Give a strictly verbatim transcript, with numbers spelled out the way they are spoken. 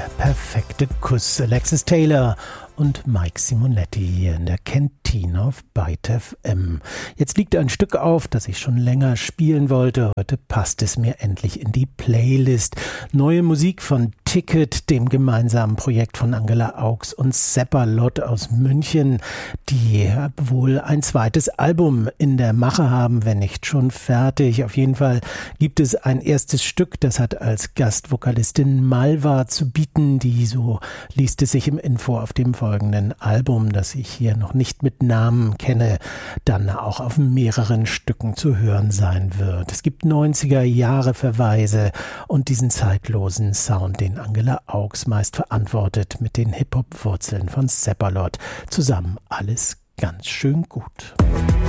perfekte Kuss. Alexis Taylor und Mike Simonetti hier in der Kantine auf Byte F M. Jetzt liegt ein Stück auf, das ich schon länger spielen wollte. Heute passt es mir endlich in die Playlist. Neue Musik von Ticket, dem gemeinsamen Projekt von Angela Augs und Seppalot aus München, die wohl ein zweites Album in der Mache haben, wenn nicht schon fertig. Auf jeden Fall gibt es ein erstes Stück, das hat als Gastvokalistin Malva zu bieten, die, so liest es sich im Info auf dem folgenden Album, das ich hier noch nicht mit Namen kenne, dann auch auf mehreren Stücken zu hören sein wird. Es gibt neunziger Jahre Verweise und diesen zeitlosen Sound, den Angela Augs meist verantwortet, mit den Hip-Hop-Wurzeln von Seppalot. Zusammen alles ganz schön gut.